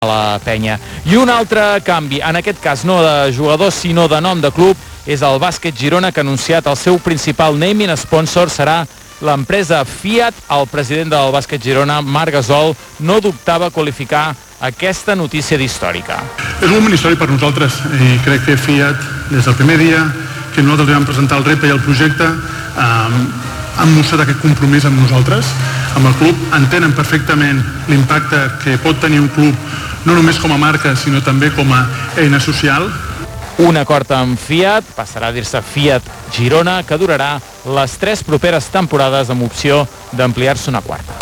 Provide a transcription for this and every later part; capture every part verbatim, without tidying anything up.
a la penya. I un altre canvi, en aquest cas no de jugador sinó de nom de club, és el Bàsquet Girona, que ha anunciat el seu principal naming sponsor serà l'empresa Fiat. El president del Bàsquet Girona, Marc Gasol, no dubtava a qualificar aquesta notícia d'històrica. És un moment històric per nosaltres i crec que Fiat, des del primer dia que nosaltres li vam presentar el repte i el projecte, eh, han mostrat aquest compromís amb nosaltres, amb el club. Entenen perfectament l'impacte que pot tenir un club, no només com a marca, sinó també com a eina social. Un acord amb Fiat passarà a dir-se Fiat Girona, que durarà les tres properes temporades amb opció d'ampliar-se una quarta.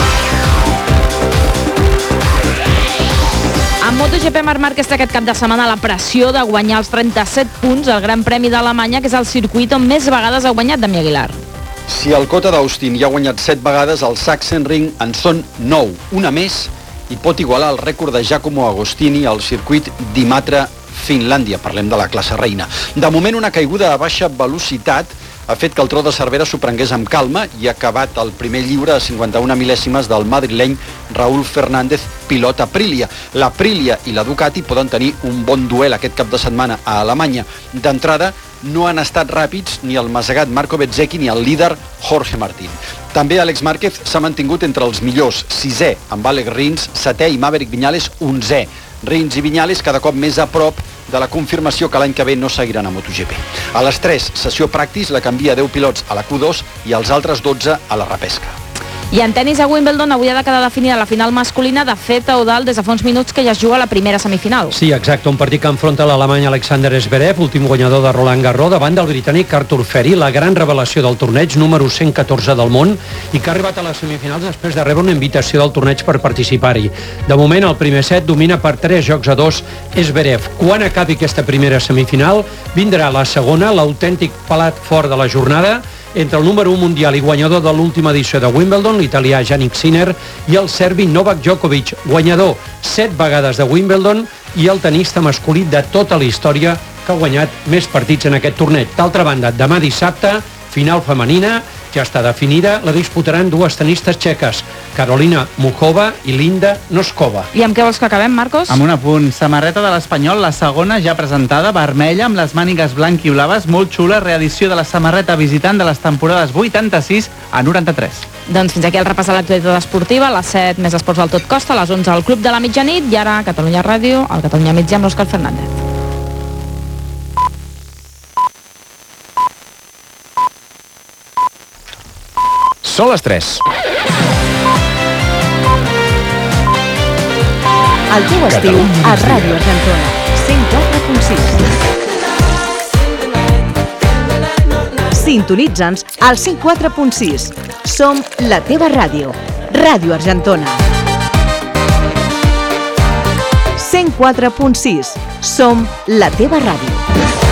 En MotoGP, Marc Márquez té aquest cap de setmana la pressió de guanyar els trenta-set punts al Gran Premi d'Alemanya, que és el circuit on més vegades ha guanyat Damià Aguilar. Si el Cota d'Austin ja ha guanyat set vegades, el Sachsenring en són nou, una més, i pot igualar el rècord de Giacomo Agostini al circuit d'Imatra, Finlàndia. Parlem de la classe reina. De moment, una caiguda a baixa velocitat ha fet que el tro de Cervera s'ho prengués amb calma i ha acabat el primer lliure a cinquanta-una mil·lèsimes del madrileny Raúl Fernández, pilot Aprilia. L'Aprilia i la Ducati poden tenir un bon duel aquest cap de setmana a Alemanya. D'entrada, no han estat ràpids ni el masegat Marco Bezzecchi ni el líder Jorge Martín. També Àlex Márquez s'ha mantingut entre els millors, sisè amb Alex Rins, setè i Maverick Viñales, onzè. Rins i Viñales cada cop més a prop de la confirmació que l'any que ve no seguiran a MotoGP. A les tres, sessió practis, la canvia deu pilots a la Q dos i els altres dotze a la repesca. I en tenis a Wimbledon avui ha de quedar definida la final masculina. De fet, Eudald, des de fa uns minuts que ja es juga la primera semifinal. Sí, exacte, un partit que enfronta l'alemany Alexander Zverev, últim guanyador de Roland Garros, davant del britànic Arthur Ferry, la gran revelació del torneig, número cent catorze del món, i que ha arribat a les semifinals després de rebre una invitació del torneig per participar-hi. De moment, el primer set domina per tres jocs a dos Zverev. Quan acabi aquesta primera semifinal, vindrà la segona, l'autèntic pelat fort de la jornada, entre el número un mundial i guanyador de l'última edició de Wimbledon, l'italià Jannik Sinner, i el serbi Novak Djokovic, guanyador set vegades de Wimbledon i el tenista masculí de tota la història que ha guanyat més partits en aquest torneig. D'altra banda, demà dissabte, final femenina, ja està definida, la disputaran dues tenistes txeques, Karolina Muchova i Linda Noskova. I amb què vols que acabem, Marcos? Amb un apunt, samarreta de l'Espanyol, la segona ja presentada, vermella, amb les mànigues blanc i blaves, molt xula, reedició de la samarreta visitant de les temporades vuitanta-sis a noranta-tres. Doncs fins aquí el repàs de l'actualitat esportiva, a les set més esports al tot costa, a les onze al Club de la Mitjanit i ara a Catalunya Ràdio, al Catalunya Mitjà amb l'Òscar Fernández. Són les tres. El teu estiu a Ràdio Argentona, cent quatre punt sis. Sintonitza'ns al cent quatre punt sis. Som la teva ràdio. Ràdio Argentona. cent quatre punt sis. Som la teva ràdio.